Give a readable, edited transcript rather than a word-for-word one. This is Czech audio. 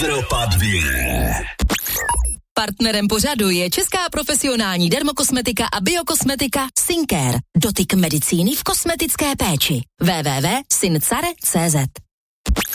Evropa 2. Partnerem pořadu je česká profesionální dermokosmetika a biokosmetika Syncare. Dotyk medicíny v kosmetické péči. www.syncare.cz